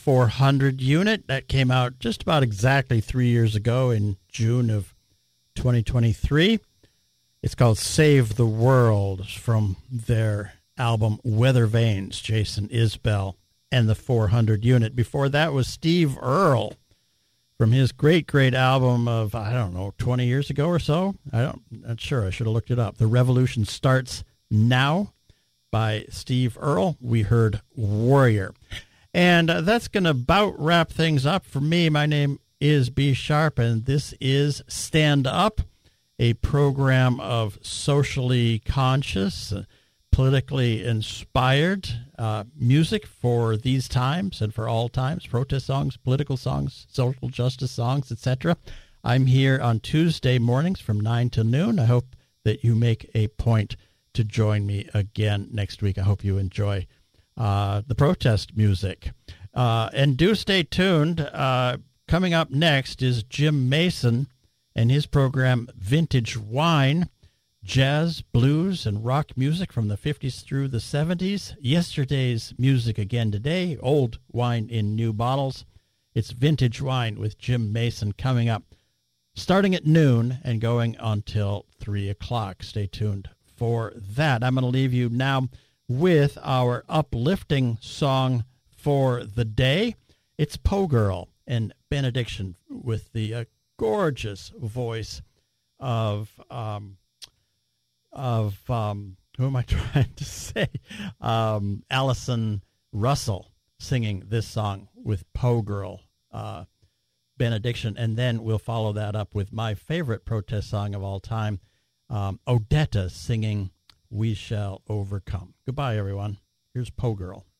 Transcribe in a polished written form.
400 unit that came out just about exactly 3 years ago in June of 2023. It's called Save the World from their album Weather Vanes, Jason Isbell and the 400 unit. Before that was Steve Earle from his great album of, 20 years ago or so. Not sure. I should have looked it up. The Revolution Starts Now by Steve Earle. We heard Warrior. And that's going to about wrap things up for me. My name is B Sharp, and this is Stand Up, a program of socially conscious, politically inspired music for these times and for all times, protest songs, political songs, social justice songs, etc. I'm here on Tuesday mornings from 9 to noon. I hope that you make a point to join me again next week. I hope you enjoy the protest music. And do stay tuned. Coming up next is Jim Mason and his program Vintage Wine, jazz, blues, and rock music from the 50s through the 70s. Yesterday's music again today, old wine in new bottles. It's Vintage Wine with Jim Mason coming up, starting at noon and going until 3 o'clock. Stay tuned for that. I'm going to leave you now with our uplifting song for the day. It's Poe Girl and Benediction with the gorgeous voice of who am I trying to say? Allison Russell singing this song with Poe Girl, Benediction. And then we'll follow that up with my favorite protest song of all time, Odetta singing We Shall Overcome. Goodbye, everyone. Here's Poe Girl.